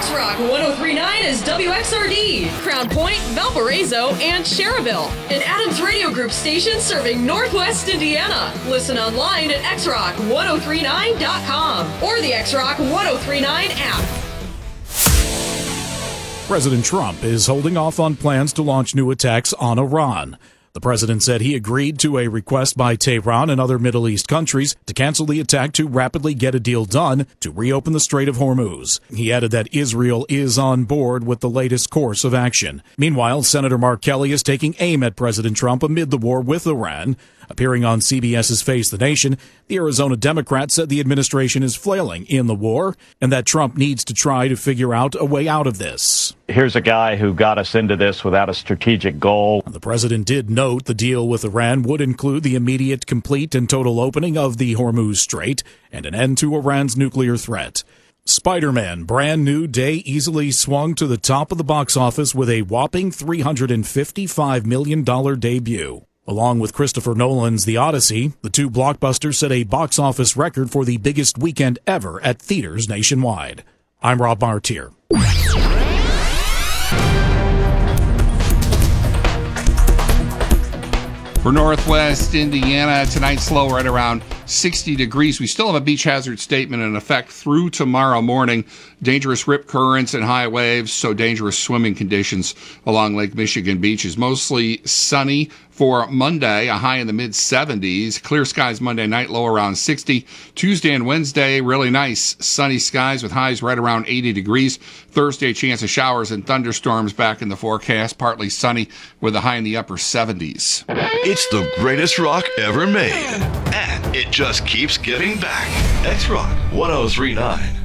X-Rock 103.9 is WXRD, Crown Point, Valparaiso, and Cherville. An Adams Radio Group station serving Northwest Indiana. Listen online at xrock1039.com or the X-Rock 1039 app. President Trump is holding off on plans to launch new attacks on Iran. The president said he agreed to a request by Tehran and other Middle East countries to cancel the attack to rapidly get a deal done to reopen the Strait of Hormuz. He added that Israel is on board with the latest course of action. Meanwhile, Senator Mark Kelly is taking aim at President Trump amid the war with Iran. Appearing on CBS's Face the Nation, the Arizona Democrat said the administration is flailing in the war and that Trump needs to try to figure out a way out of this. Here's a guy who got us into this without a strategic goal. The president did note the deal with Iran would include the immediate, complete, and total opening of the Hormuz Strait and an end to Iran's nuclear threat. Spider-Man Brand New Day easily swung to the top of the box office with a whopping $355 million debut. Along with Christopher Nolan's The Odyssey, the two blockbusters set a box office record for the biggest weekend ever at theaters nationwide. I'm Rob Martier. For Northwest Indiana, tonight's low right around 60 degrees. We still have a beach hazard statement in effect through tomorrow morning. Dangerous rip currents and high waves, so dangerous swimming conditions along Lake Michigan beaches. Mostly sunny for Monday, a high in the mid-70s. Clear skies Monday night, low around 60. Tuesday and Wednesday, really nice sunny skies with highs right around 80 degrees. Thursday, chance of showers and thunderstorms back in the forecast. Partly sunny with a high in the upper 70s. It's the greatest rock ever made, and it just keeps giving back. X-Rock 103.9.